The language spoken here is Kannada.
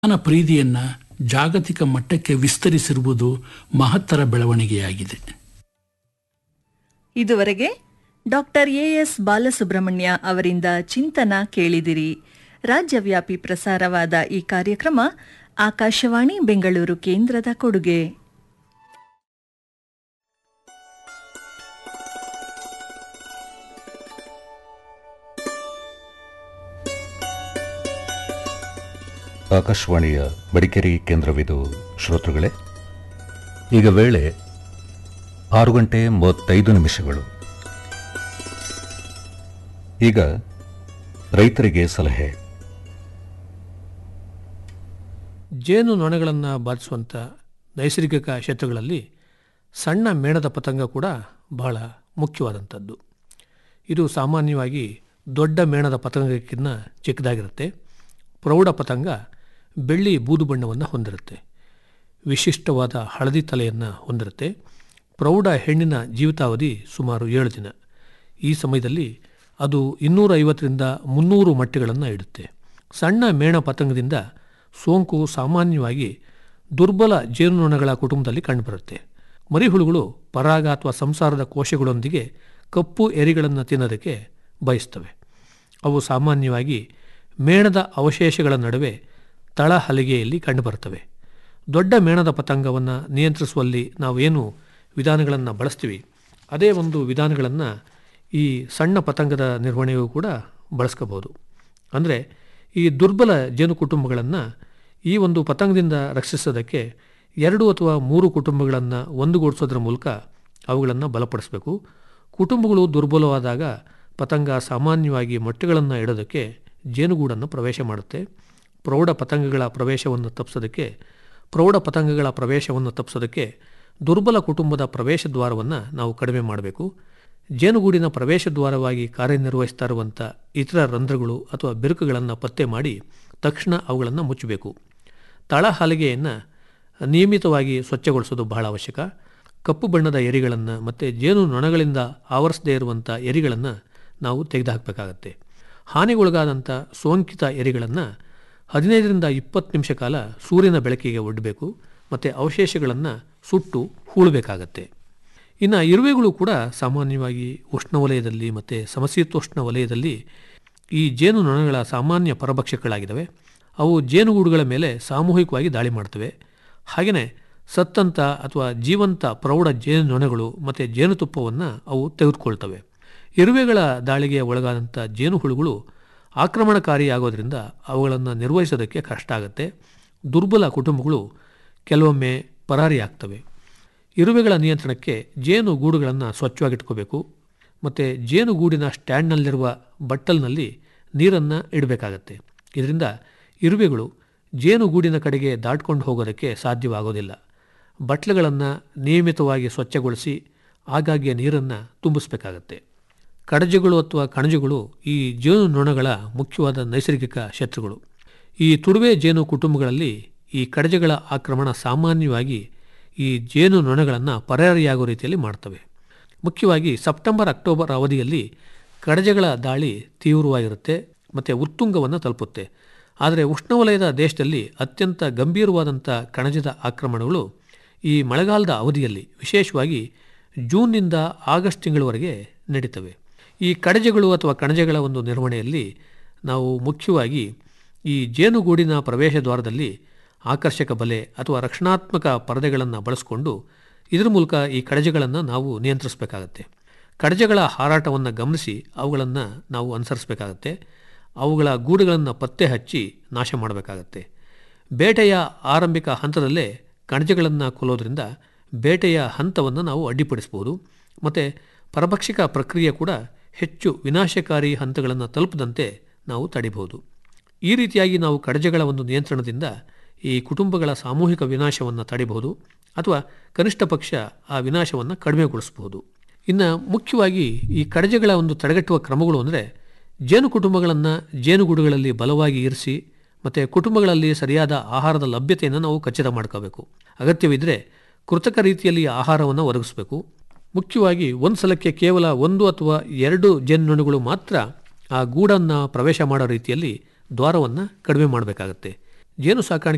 ತನ್ನ ಪ್ರೀತಿಯನ್ನು ಜಾಗತಿಕ ಮಟ್ಟಕ್ಕೆ ವಿಸ್ತರಿಸಿರುವುದು ಮಹತ್ತರ ಬೆಳವಣಿಗೆಯಾಗಿದೆ. ಇದುವರೆಗೆ ಡಾಕ್ಟರ್ ಎಎಸ್ ಬಾಲಸುಬ್ರಹ್ಮಣ್ಯ ಅವರಿಂದ ಚಿಂತನ ಕೇಳಿದಿರಿ. ರಾಜ್ಯವ್ಯಾಪಿ ಪ್ರಸಾರವಾದ ಈ ಕಾರ್ಯಕ್ರಮ ಆಕಾಶವಾಣಿ ಬೆಂಗಳೂರು ಕೇಂದ್ರದ ಕೊಡುಗೆ. ಆಕಾಶವಾಣಿಯ ಮಡಿಕೇರಿ ಕೇಂದ್ರವಿದು. ಶ್ರೋತೃಗಳೇ, ಈಗ ವೇಳೆ 6:35. ಈಗ ರೈತರಿಗೆ ಸಲಹೆ. ಜೇನು ನೊಣಗಳನ್ನು ಬಾಧಿಸುವಂಥ ನೈಸರ್ಗಿಕ ಕ್ಷೇತ್ರಗಳಲ್ಲಿ ಸಣ್ಣ ಮೇಣದ ಪತಂಗ ಕೂಡ ಬಹಳ ಮುಖ್ಯವಾದಂಥದ್ದು. ಇದು ಸಾಮಾನ್ಯವಾಗಿ ದೊಡ್ಡ ಮೇಣದ ಪತಂಗಕ್ಕಿಂತ ಚಿಕ್ಕದಾಗಿರುತ್ತೆ. ಪ್ರೌಢ ಪತಂಗ ಬೆಳ್ಳಿ ಬೂದು ಬಣ್ಣವನ್ನು ಹೊಂದಿರುತ್ತೆ. ವಿಶಿಷ್ಟವಾದ ಹಳದಿ ತಲೆಯನ್ನು ಹೊಂದಿರುತ್ತೆ. ಪ್ರೌಢ ಹೆಣ್ಣಿನ ಜೀವಿತಾವಧಿ ಸುಮಾರು 7 ದಿನ. ಈ ಸಮಯದಲ್ಲಿ ಅದು 250ರಿಂದ 300 ಮೊಟ್ಟೆಗಳನ್ನು ಇಡುತ್ತೆ. ಸಣ್ಣ ಮೇಣ ಪತಂಗದಿಂದ ಸೋಂಕು ಸಾಮಾನ್ಯವಾಗಿ ದುರ್ಬಲ ಜೇನುನೊಣಗಳ ಕುಟುಂಬದಲ್ಲಿ ಕಂಡುಬರುತ್ತೆ. ಮರಿಹುಳುಗಳು ಪರಾಗ ಅಥವಾ ಸಂಸಾರದ ಕೋಶಗಳೊಂದಿಗೆ ಕಪ್ಪು ಎರಿಗಳನ್ನು ತಿನ್ನೋದಕ್ಕೆ ಬಯಸ್ತವೆ. ಅವು ಸಾಮಾನ್ಯವಾಗಿ ಮೇಣದ ಅವಶೇಷಗಳ ನಡುವೆ ತಳಹಲಿಗೆಯಲ್ಲಿ ಕಂಡುಬರುತ್ತವೆ. ದೊಡ್ಡ ಮೇಣದ ಪತಂಗವನ್ನು ನಿಯಂತ್ರಿಸುವಲ್ಲಿ ನಾವೇನು ವಿಧಾನಗಳನ್ನು ಬಳಸ್ತೀವಿ, ಅದೇ ಒಂದು ವಿಧಾನಗಳನ್ನು ಈ ಸಣ್ಣ ಪತಂಗದ ನಿರ್ವಹಣೆಯೂ ಕೂಡ ಬಳಸ್ಕೋಬೋದು. ಅಂದರೆ ಈ ದುರ್ಬಲ ಜೇನು ಕುಟುಂಬಗಳನ್ನು ಈ ಒಂದು ಪತಂಗದಿಂದ ರಕ್ಷಿಸೋದಕ್ಕೆ 2 ಅಥವಾ 3 ಕುಟುಂಬಗಳನ್ನು ಒಂದುಗೂಡಿಸೋದ್ರ ಮೂಲಕ ಅವುಗಳನ್ನು ಬಲಪಡಿಸಬೇಕು. ಕುಟುಂಬಗಳು ದುರ್ಬಲವಾದಾಗ ಪತಂಗ ಸಾಮಾನ್ಯವಾಗಿ ಮೊಟ್ಟೆಗಳನ್ನು ಇಡೋದಕ್ಕೆ ಜೇನುಗೂಡನ್ನು ಪ್ರವೇಶ ಮಾಡುತ್ತೆ. ಪ್ರೌಢ ಪತಂಗಗಳ ಪ್ರವೇಶವನ್ನು ತಪ್ಪಿಸೋದಕ್ಕೆ ದುರ್ಬಲ ಕುಟುಂಬದ ಪ್ರವೇಶ ದ್ವಾರವನ್ನು ನಾವು ಕಡಿಮೆ ಮಾಡಬೇಕು. ಜೇನುಗೂಡಿನ ಪ್ರವೇಶ ದ್ವಾರವಾಗಿ ಕಾರ್ಯನಿರ್ವಹಿಸ್ತಾ ಇರುವಂಥ ಇತರ ರಂಧ್ರಗಳು ಅಥವಾ ಬಿರುಕುಗಳನ್ನು ಪತ್ತೆ ಮಾಡಿ ತಕ್ಷಣ ಅವುಗಳನ್ನು ಮುಚ್ಚಬೇಕು. ತಳಹಲಿಗೆಯನ್ನು ನಿಯಮಿತವಾಗಿ ಸ್ವಚ್ಛಗೊಳಿಸೋದು ಬಹಳ ಅವಶ್ಯಕ. ಕಪ್ಪು ಬಣ್ಣದ ಎರಿಗಳನ್ನು ಮತ್ತು ಜೇನು ನೊಣಗಳಿಂದ ಆವರಿಸದೇ ಇರುವಂಥ ಎರಿಗಳನ್ನು ನಾವು ತೆಗೆದುಹಾಕಬೇಕಾಗತ್ತೆ. ಹಾನಿಗೊಳಗಾದಂಥ ಸೋಂಕಿತ ಎರಿಗಳನ್ನು 15ರಿಂದ 20 ನಿಮಿಷ ಕಾಲ ಸೂರ್ಯನ ಬೆಳಕಿಗೆ ಒಡ್ಡಬೇಕು ಮತ್ತು ಅವಶೇಷಗಳನ್ನು ಸುಟ್ಟು ಹೂಳಬೇಕಾಗತ್ತೆ. ಇನ್ನು ಇರುವೆಗಳು ಕೂಡ ಸಾಮಾನ್ಯವಾಗಿ ಉಷ್ಣವಲಯದಲ್ಲಿ ಮತ್ತು ಸಮಶೀತೋಷ್ಣ ವಲಯದಲ್ಲಿ ಈ ಜೇನು ನೊಣಗಳ ಸಾಮಾನ್ಯ ಪರಭಕ್ಷಕಗಳಾಗಿದ್ದಾವೆ. ಅವು ಜೇನುಗೂಡುಗಳ ಮೇಲೆ ಸಾಮೂಹಿಕವಾಗಿ ದಾಳಿ ಮಾಡ್ತವೆ. ಹಾಗೆಯೇ ಸತ್ತಂಥ ಅಥವಾ ಜೀವಂತ ಪ್ರೌಢ ಜೇನು ನೊಣಗಳು ಮತ್ತು ಜೇನುತುಪ್ಪವನ್ನು ಅವು ತೆಗೆದುಕೊಳ್ತವೆ. ಇರುವೆಗಳ ದಾಳಿಗೆ ಒಳಗಾದಂಥ ಜೇನುಹುಳುಗಳು ಆಕ್ರಮಣಕಾರಿಯಾಗೋದ್ರಿಂದ ಅವುಗಳನ್ನು ನಿರ್ವಹಿಸೋದಕ್ಕೆ ಕಷ್ಟ ಆಗುತ್ತೆ. ದುರ್ಬಲ ಕುಟುಂಬಗಳು ಕೆಲವೊಮ್ಮೆ ಪರಾರಿಯಾಗ್ತವೆ. ಇರುವೆಗಳ ನಿಯಂತ್ರಣಕ್ಕೆ ಜೇನುಗೂಡುಗಳನ್ನು ಸ್ವಚ್ಛವಾಗಿಟ್ಕೋಬೇಕು ಮತ್ತು ಜೇನುಗೂಡಿನ ಸ್ಟ್ಯಾಂಡ್ನಲ್ಲಿರುವ ಬಟ್ಟಲ್ನಲ್ಲಿ ನೀರನ್ನು ಇಡಬೇಕಾಗತ್ತೆ. ಇದರಿಂದ ಇರುವೆಗಳು ಜೇನುಗೂಡಿನ ಕಡೆಗೆ ದಾಟ್ಕೊಂಡು ಹೋಗೋದಕ್ಕೆ ಸಾಧ್ಯವಾಗೋದಿಲ್ಲ. ಬಟ್ಲುಗಳನ್ನು ನಿಯಮಿತವಾಗಿ ಸ್ವಚ್ಛಗೊಳಿಸಿ ಆಗಾಗ್ಗೆ ನೀರನ್ನು ತುಂಬಿಸಬೇಕಾಗತ್ತೆ. ಕಡಜಗಳು ಅಥವಾ ಕಣಜಗಳು ಈ ಜೇನು ನೊಣಗಳ ಮುಖ್ಯವಾದ ನೈಸರ್ಗಿಕ ಶತ್ರುಗಳು. ಈ ತುಡುವೆ ಜೇನು ಕುಟುಂಬಗಳಲ್ಲಿ ಈ ಕಡಜಗಳ ಆಕ್ರಮಣ ಸಾಮಾನ್ಯವಾಗಿ ಈ ಜೇನು ನೊಣಗಳನ್ನು ಪರಾರಿಯಾಗೋ ರೀತಿಯಲ್ಲಿ ಮಾಡ್ತವೆ. ಮುಖ್ಯವಾಗಿ ಸೆಪ್ಟೆಂಬರ್-ಅಕ್ಟೋಬರ್ ಅವಧಿಯಲ್ಲಿ ಕಡಜಗಳ ದಾಳಿ ತೀವ್ರವಾಗಿರುತ್ತೆ ಮತ್ತು ಉತ್ತುಂಗವನ್ನು ತಲುಪುತ್ತೆ. ಆದರೆ ಉಷ್ಣವಲಯದ ದೇಶದಲ್ಲಿ ಅತ್ಯಂತ ಗಂಭೀರವಾದಂಥ ಕಣಜದ ಆಕ್ರಮಣಗಳು ಈ ಮಳೆಗಾಲದ ಅವಧಿಯಲ್ಲಿ ವಿಶೇಷವಾಗಿ ಜೂನ್ನಿಂದ ಆಗಸ್ಟ್ ತಿಂಗಳವರೆಗೆ ನಡೀತವೆ. ಈ ಕಡಜಗಳು ಅಥವಾ ಕಣಜಗಳ ಒಂದು ನಿರ್ವಹಣೆಯಲ್ಲಿ ನಾವು ಮುಖ್ಯವಾಗಿ ಈ ಜೇನುಗೂಡಿನ ಪ್ರವೇಶ ದ್ವಾರದಲ್ಲಿ ಆಕರ್ಷಕ ಬಲೆ ಅಥವಾ ರಕ್ಷಣಾತ್ಮಕ ಪರದೆಗಳನ್ನು ಬಳಸಿಕೊಂಡು ಇದರ ಮೂಲಕ ಈ ಕಡಜಗಳನ್ನು ನಾವು ನಿಯಂತ್ರಿಸಬೇಕಾಗತ್ತೆ. ಕಡಜಗಳ ಹಾರಾಟವನ್ನು ಗಮನಿಸಿ ಅವುಗಳನ್ನು ನಾವು ಅನುಸರಿಸಬೇಕಾಗತ್ತೆ. ಅವುಗಳ ಗೂಡುಗಳನ್ನು ಪತ್ತೆ ಹಚ್ಚಿ ನಾಶ ಮಾಡಬೇಕಾಗತ್ತೆ. ಬೇಟೆಯ ಆರಂಭಿಕ ಹಂತದಲ್ಲೇ ಕಣಜಗಳನ್ನು ಕೊಲ್ಲೋದ್ರಿಂದ ಬೇಟೆಯ ಹಂತವನ್ನು ನಾವು ಅಡ್ಡಿಪಡಿಸ್ಬೋದು ಮತ್ತು ಪರಭಕ್ಷಕ ಪ್ರಕ್ರಿಯೆ ಕೂಡ ಹೆಚ್ಚು ವಿನಾಶಕಾರಿ ಹಂತಗಳನ್ನು ತಲುಪದಂತೆ ನಾವು ತಡಿಬಹುದು. ಈ ರೀತಿಯಾಗಿ ನಾವು ಕಡಜಗಳ ಒಂದು ನಿಯಂತ್ರಣದಿಂದ ಈ ಕುಟುಂಬಗಳ ಸಾಮೂಹಿಕ ವಿನಾಶವನ್ನು ತಡಿಬಹುದು ಅಥವಾ ಕನಿಷ್ಠ ಪಕ್ಷ ಆ ವಿನಾಶವನ್ನು ಕಡಿಮೆಗೊಳಿಸಬಹುದು. ಇನ್ನು ಮುಖ್ಯವಾಗಿ ಈ ಕಡಜಗಳ ಒಂದು ತಡೆಗಟ್ಟುವ ಕ್ರಮಗಳು ಅಂದರೆ ಜೇನು ಕುಟುಂಬಗಳನ್ನು ಜೇನುಗೂಡುಗಳಲ್ಲಿ ಬಲವಾಗಿ ಇರಿಸಿ ಮತ್ತು ಕುಟುಂಬಗಳಲ್ಲಿ ಸರಿಯಾದ ಆಹಾರದ ಲಭ್ಯತೆಯನ್ನು ನಾವು ಖಚಿತ ಮಾಡ್ಕೋಬೇಕು. ಅಗತ್ಯವಿದ್ದರೆ ಕೃತಕ ರೀತಿಯಲ್ಲಿ ಆಹಾರವನ್ನು ಒದಗಿಸಬೇಕು. ಮುಖ್ಯವಾಗಿ ಒಂದು ಸಲಕ್ಕೆ ಕೇವಲ 1 ಅಥವಾ 2 ಜೇನುನೊಣಗಳು ಮಾತ್ರ ಆ ಗೂಡನ್ನು ಪ್ರವೇಶ ಮಾಡೋ ರೀತಿಯಲ್ಲಿ ದ್ವಾರವನ್ನು ಕಡಿಮೆ ಮಾಡಬೇಕಾಗತ್ತೆ. ಜೇನು ಸಾಕಾಣಿಕೆ